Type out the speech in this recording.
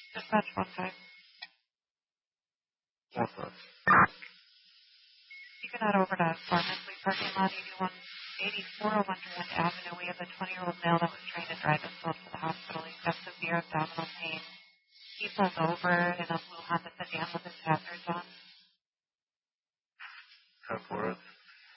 Dispatch 1-5. What's up? You can head over to Pharmacy parking lot 401 Durant Avenue. We have a 20-year-old male that was trained to drive himself to the hospital. He's got severe abdominal pain. He pulled over in a blue Honda sedan with his hazards on. 10-4.